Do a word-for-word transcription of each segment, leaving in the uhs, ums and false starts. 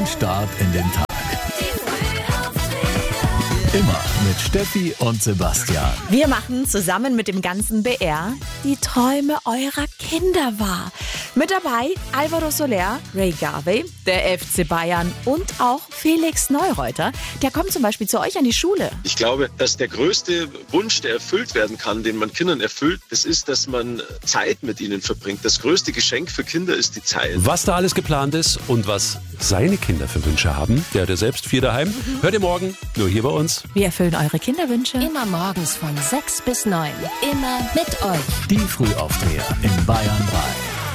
guten Start in den Tag. Immer mit Steffi und Sebastian. Wir machen zusammen mit dem ganzen B R die Träume eurer Kinder wahr. Mit dabei Alvaro Soler, Ray Garvey, der F C Bayern und auch Felix Neureuter. Der kommt zum Beispiel zu euch an die Schule. Ich glaube, dass der größte Wunsch, der erfüllt werden kann, den man Kindern erfüllt, das ist, dass man Zeit mit ihnen verbringt. Das größte Geschenk für Kinder ist die Zeit. Was da alles geplant ist und was seine Kinder für Wünsche haben, der hat ja selbst vier daheim. Mhm. Hört ihr morgen, nur hier bei uns. Wir erfüllen eure Kinderwünsche. Immer morgens von sechs bis neun. Immer mit euch. Die Frühaufdreher in Bayern drei.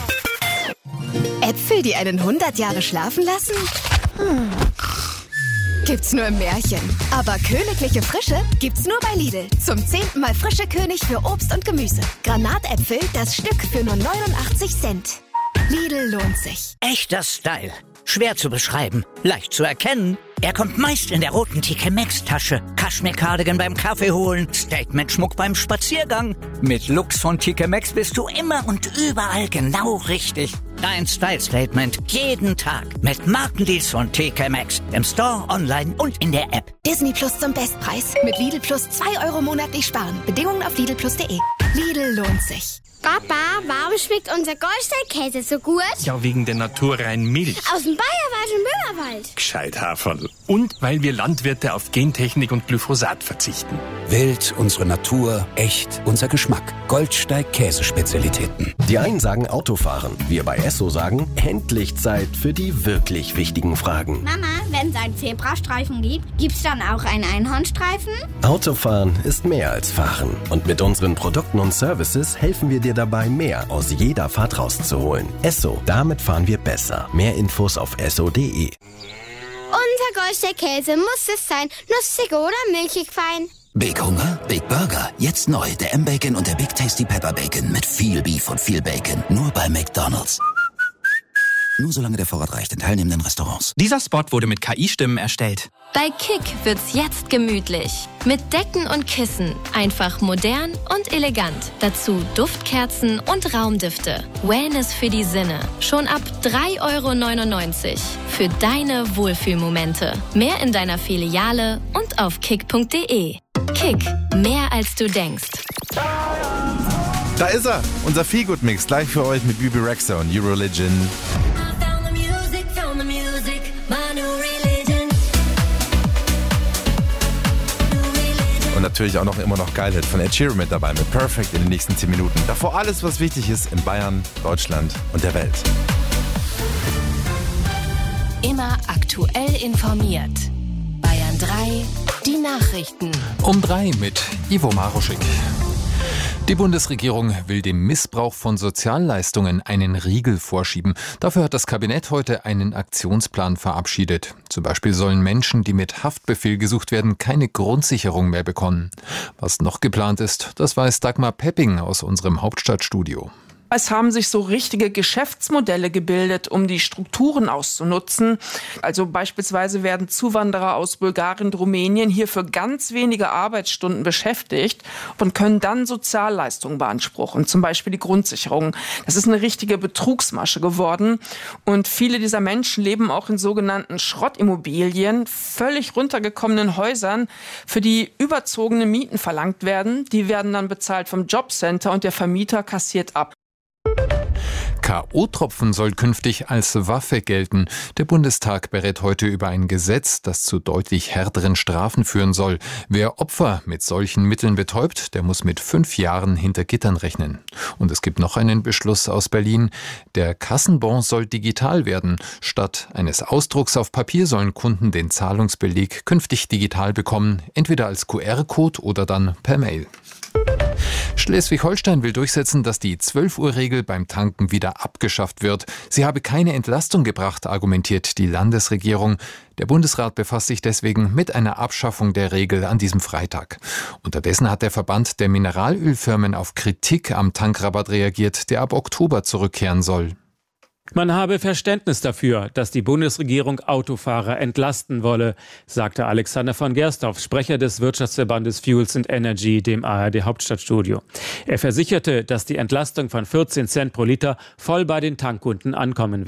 Äpfel, die einen hundert Jahre schlafen lassen? Hm. Gibt's nur im Märchen. Aber königliche Frische gibt's nur bei Lidl. Zum zehnten Mal frische König für Obst und Gemüse. Granatäpfel, das Stück für nur neunundachtzig Cent. Lidl lohnt sich. Echter Style. Schwer zu beschreiben, leicht zu erkennen. Er kommt meist in der roten T K Maxx-Tasche. Kaschmir-Cardigan beim Kaffee holen, Statement-Schmuck beim Spaziergang. Mit Looks von T K Maxx bist du immer und überall genau richtig. Dein Style-Statement jeden Tag mit Markendeals von T K Maxx. Im Store, online und in der App. Disney Plus zum Bestpreis. Mit Lidl Plus zwei Euro monatlich sparen. Bedingungen auf Lidl Plus punkt de. Lidl lohnt sich. Papa, warum schmeckt unser Goldsteinkäse so gut? Ja, wegen der naturreinen Milch. Aus dem Bayerwald und Böhmerwald. Gescheit Haferl. Und weil wir Landwirte auf Gentechnik und Glyphosat verzichten. Wild, unsere Natur, echt, unser Geschmack. Goldsteig Käsespezialitäten. Die einen sagen Autofahren. Wir bei Esso sagen, endlich Zeit für die wirklich wichtigen Fragen. Mama, wenn es einen Zebrastreifen gibt, gibt's dann auch einen Einhornstreifen? Autofahren ist mehr als Fahren. Und mit unseren Produkten und Services helfen wir dir dabei, mehr aus jeder Fahrt rauszuholen. Esso, damit fahren wir besser. Mehr Infos auf esso punkt de. Unser Goldsteinkäse muss es sein. Nussig oder milchig fein? Big Hunger, Big Burger. Jetzt neu, der M-Bacon und der Big Tasty Pepper Bacon mit viel Beef und viel Bacon. Nur bei McDonald's. Nur solange der Vorrat reicht in teilnehmenden Restaurants. Dieser Spot wurde mit K I-Stimmen erstellt. Bei Kick wird's jetzt gemütlich. Mit Decken und Kissen. Einfach modern und elegant. Dazu Duftkerzen und Raumdüfte. Wellness für die Sinne. Schon ab drei Euro neunundneunzig. Für deine Wohlfühlmomente. Mehr in deiner Filiale und auf kick punkt de. Kick. Mehr als du denkst. Da ist er, unser Feelgood-Mix, gleich für euch mit Bibi Rexha und Euroligion. Und natürlich auch noch immer noch Geilheit von Ed Sheeran mit dabei, mit Perfect in den nächsten zehn Minuten. Davor alles, was wichtig ist in Bayern, Deutschland und der Welt. Immer aktuell informiert. Bayern drei, die Nachrichten. Um drei mit Ivo Maruschik. Die Bundesregierung will dem Missbrauch von Sozialleistungen einen Riegel vorschieben. Dafür hat das Kabinett heute einen Aktionsplan verabschiedet. Zum Beispiel sollen Menschen, die mit Haftbefehl gesucht werden, keine Grundsicherung mehr bekommen. Was noch geplant ist, das weiß Dagmar Pepping aus unserem Hauptstadtstudio. Es haben sich so richtige Geschäftsmodelle gebildet, um die Strukturen auszunutzen. Also beispielsweise werden Zuwanderer aus Bulgarien und Rumänien hier für ganz wenige Arbeitsstunden beschäftigt und können dann Sozialleistungen beanspruchen, zum Beispiel die Grundsicherung. Das ist eine richtige Betrugsmasche geworden. Und viele dieser Menschen leben auch in sogenannten Schrottimmobilien, völlig runtergekommenen Häusern, für die überzogene Mieten verlangt werden. Die werden dann bezahlt vom Jobcenter und der Vermieter kassiert ab. K O-Tropfen soll künftig als Waffe gelten. Der Bundestag berät heute über ein Gesetz, das zu deutlich härteren Strafen führen soll. Wer Opfer mit solchen Mitteln betäubt, der muss mit fünf Jahren hinter Gittern rechnen. Und es gibt noch einen Beschluss aus Berlin. Der Kassenbon soll digital werden. Statt eines Ausdrucks auf Papier sollen Kunden den Zahlungsbeleg künftig digital bekommen, entweder als Q R-Code oder dann per Mail. Schleswig-Holstein will durchsetzen, dass die zwölf-Uhr-Regel beim Tanken wieder abgeschafft wird. Sie habe keine Entlastung gebracht, argumentiert die Landesregierung. Der Bundesrat befasst sich deswegen mit einer Abschaffung der Regel an diesem Freitag. Unterdessen hat der Verband der Mineralölfirmen auf Kritik am Tankrabatt reagiert, der ab Oktober zurückkehren soll. Man habe Verständnis dafür, dass die Bundesregierung Autofahrer entlasten wolle, sagte Alexander von Gersdorf, Sprecher des Wirtschaftsverbandes Fuels and Energy, dem A R D-Hauptstadtstudio. Er versicherte, dass die Entlastung von vierzehn Cent pro Liter voll bei den Tankkunden ankommen werde.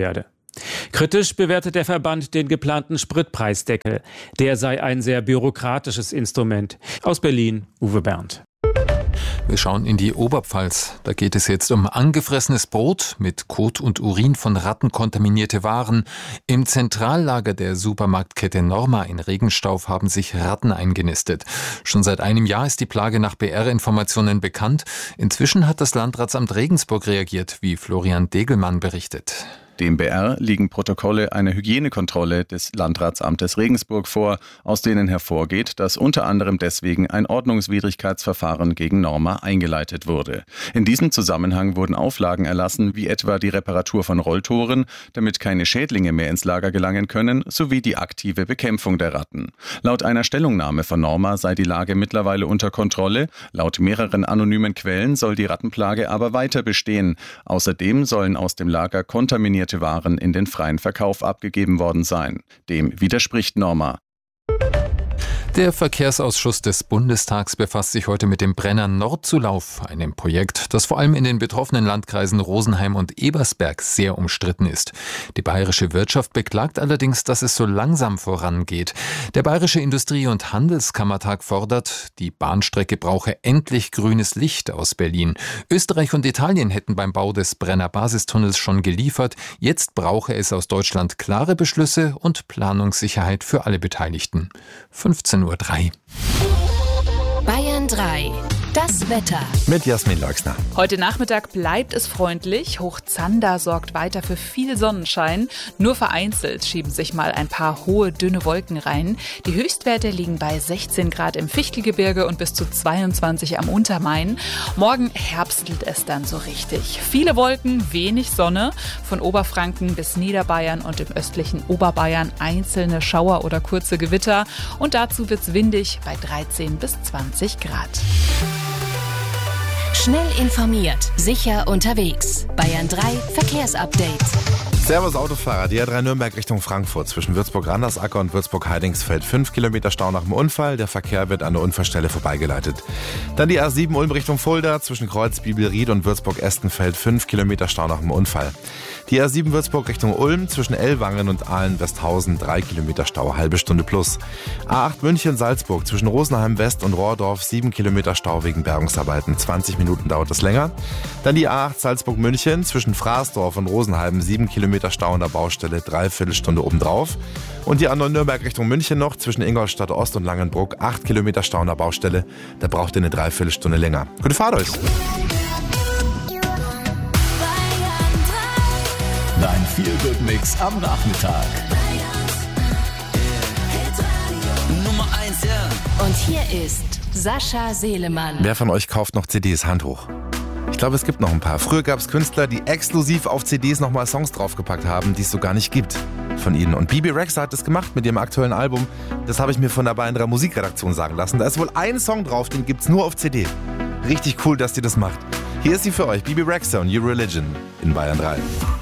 Kritisch bewertet der Verband den geplanten Spritpreisdeckel. Der sei ein sehr bürokratisches Instrument. Aus Berlin, Uwe Berndt. Wir schauen in die Oberpfalz. Da geht es jetzt um angefressenes Brot, mit Kot und Urin von Ratten kontaminierte Waren. Im Zentrallager der Supermarktkette Norma in Regenstauf haben sich Ratten eingenistet. Schon seit einem Jahr ist die Plage nach B R-Informationen bekannt. Inzwischen hat das Landratsamt Regensburg reagiert, wie Florian Degelmann berichtet. Dem B R liegen Protokolle einer Hygienekontrolle des Landratsamtes Regensburg vor, aus denen hervorgeht, dass unter anderem deswegen ein Ordnungswidrigkeitsverfahren gegen Norma eingeleitet wurde. In diesem Zusammenhang wurden Auflagen erlassen, wie etwa die Reparatur von Rolltoren, damit keine Schädlinge mehr ins Lager gelangen können, sowie die aktive Bekämpfung der Ratten. Laut einer Stellungnahme von Norma sei die Lage mittlerweile unter Kontrolle. Laut mehreren anonymen Quellen soll die Rattenplage aber weiter bestehen. Außerdem sollen aus dem Lager kontaminierte Waren in den freien Verkauf abgegeben worden sein. Dem widerspricht Norma. Der Verkehrsausschuss des Bundestags befasst sich heute mit dem Brenner Nordzulauf, einem Projekt, das vor allem in den betroffenen Landkreisen Rosenheim und Ebersberg sehr umstritten ist. Die bayerische Wirtschaft beklagt allerdings, dass es so langsam vorangeht. Der Bayerische Industrie- und Handelskammertag fordert, die Bahnstrecke brauche endlich grünes Licht aus Berlin. Österreich und Italien hätten beim Bau des Brenner Basistunnels schon geliefert. Jetzt brauche es aus Deutschland klare Beschlüsse und Planungssicherheit für alle Beteiligten. fünfzehn Uhr drei. Bayern drei. Das Wetter. Mit Jasmin Leuxner. Heute Nachmittag bleibt es freundlich. Hochzander sorgt weiter für viel Sonnenschein. Nur vereinzelt schieben sich mal ein paar hohe, dünne Wolken rein. Die Höchstwerte liegen bei sechzehn Grad im Fichtelgebirge und bis zu zweiundzwanzig am Untermain. Morgen herbstelt es dann so richtig. Viele Wolken, wenig Sonne. Von Oberfranken bis Niederbayern und im östlichen Oberbayern einzelne Schauer oder kurze Gewitter. Und dazu wird's windig bei dreizehn bis zwanzig Grad. Schnell informiert, sicher unterwegs. Bayern drei Verkehrsupdate. Servus Autofahrer, die A drei Nürnberg Richtung Frankfurt zwischen Würzburg-Randersacker und Würzburg-Heidingsfeld. fünf Kilometer Stau nach dem Unfall, der Verkehr wird an der Unfallstelle vorbeigeleitet. Dann die A sieben Ulm Richtung Fulda zwischen Kreuz Bibelried und Würzburg-Estenfeld. fünf Kilometer Stau nach dem Unfall. Die A sieben Würzburg Richtung Ulm zwischen Ellwangen und Ahlen-Westhausen. drei Kilometer Stau, halbe Stunde plus. A acht München-Salzburg zwischen Rosenheim West und Rohrdorf. sieben Kilometer Stau wegen Bergungsarbeiten. zwanzig Minuten dauert es länger. Dann die A acht Salzburg-München zwischen Fraßdorf und Rosenheim. sieben Kilometer Stau an der Baustelle, dreiviertel Stunde obendrauf. Und die A neun Nürnberg Richtung München noch zwischen Ingolstadt Ost und Langenbruck. acht Kilometer Stau an der Baustelle, da braucht ihr eine Dreiviertelstunde länger. Gute Fahrt euch! Dein Feel-Good-Mix am Nachmittag. Nummer eins, ja. Und hier ist Sascha Selemann. Wer von euch kauft noch C Ds? Hand hoch. Ich glaube, es gibt noch ein paar. Früher gab es Künstler, die exklusiv auf C Ds nochmal Songs draufgepackt haben, die es so gar nicht gibt von ihnen. Und Bibi Rexha hat das gemacht mit ihrem aktuellen Album. Das habe ich mir von der Bayern drei Musikredaktion sagen lassen. Da ist wohl ein Song drauf, den gibt es nur auf C D. Richtig cool, dass die das macht. Hier ist sie für euch, Bibi Rexha und Your Religion in Bayern drei.